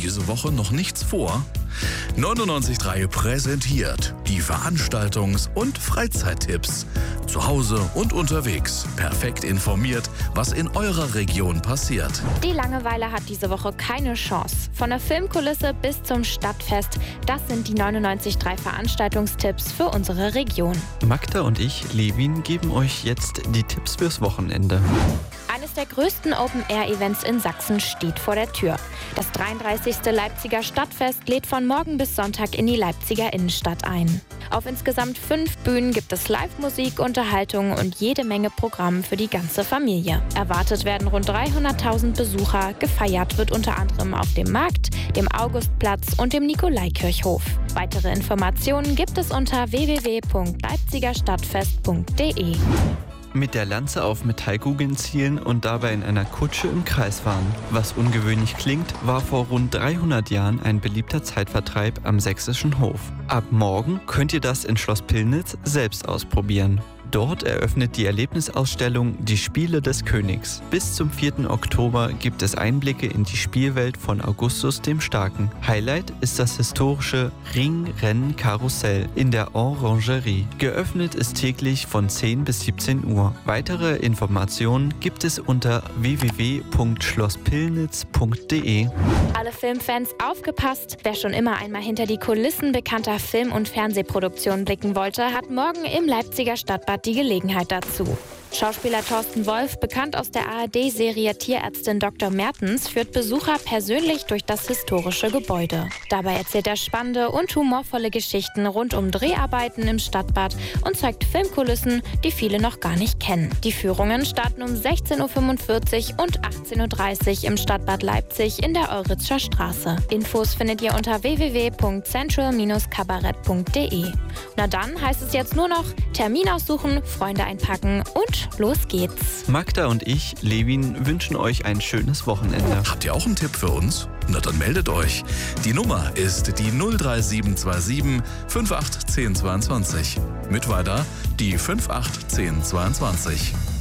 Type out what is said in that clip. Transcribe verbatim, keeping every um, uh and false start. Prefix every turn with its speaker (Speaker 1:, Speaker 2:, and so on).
Speaker 1: diese Woche noch nichts vor? neunundneunzig Komma drei präsentiert die Veranstaltungs- und Freizeittipps. Zu Hause und unterwegs. Perfekt informiert, was in eurer Region passiert.
Speaker 2: Die Langeweile hat diese Woche keine Chance. Von der Filmkulisse bis zum Stadtfest, das sind die neunundneunzig Komma drei Veranstaltungstipps für unsere Region.
Speaker 3: Magda und ich, Levin, geben euch jetzt die Tipps fürs Wochenende.
Speaker 2: Eines der größten Open-Air-Events in Sachsen steht vor der Tür. Das dreiunddreißigste Leipziger Stadtfest lädt von morgen bis Sonntag in die Leipziger Innenstadt ein. Auf insgesamt fünf Bühnen gibt es Live-Musik, Unterhaltung und jede Menge Programm für die ganze Familie. Erwartet werden rund dreihunderttausend Besucher. Gefeiert wird unter anderem auf dem Markt, dem Augustplatz und dem Nikolaikirchhof. Weitere Informationen gibt es unter w w w punkt leipzigerstadtfest punkt d e.
Speaker 3: Mit der Lanze auf Metallkugeln zielen und dabei in einer Kutsche im Kreis fahren. Was ungewöhnlich klingt, war vor rund dreihundert Jahren ein beliebter Zeitvertreib am sächsischen Hof. Ab morgen könnt ihr das in Schloss Pillnitz selbst ausprobieren. Dort eröffnet die Erlebnisausstellung Die Spiele des Königs. Bis zum vierten Oktober gibt es Einblicke in die Spielwelt von Augustus dem Starken. Highlight ist das historische Ringrennen-Karussell in der Orangerie. Geöffnet ist täglich von zehn bis siebzehn Uhr. Weitere Informationen gibt es unter w w w punkt schloss pillnitz punkt d e.
Speaker 2: Alle Filmfans aufgepasst! Wer schon immer einmal hinter die Kulissen bekannter Film- und Fernsehproduktionen blicken wollte, hat morgen im Leipziger Stadtbad die Gelegenheit dazu. Schauspieler Thorsten Wolf, bekannt aus der A R D-Serie Tierärztin Doktor Mertens, führt Besucher persönlich durch das historische Gebäude. Dabei erzählt er spannende und humorvolle Geschichten rund um Dreharbeiten im Stadtbad und zeigt Filmkulissen, die viele noch gar nicht kennen. Die Führungen starten um sechzehn Uhr fünfundvierzig und achtzehn Uhr dreißig im Stadtbad Leipzig in der Euritzscher Straße. Infos findet ihr unter w w w punkt central Bindestrich kabarett punkt d e. Na dann heißt es jetzt nur noch Termin aussuchen, Freunde einpacken und los geht's.
Speaker 3: Magda und ich, Levin, wünschen euch ein schönes Wochenende.
Speaker 1: Habt ihr auch einen Tipp für uns? Na dann meldet euch. Die Nummer ist die null drei sieben zwei sieben fünf acht eins null zwei zwei. Mit weiter die fünf acht eins null zwei zwei.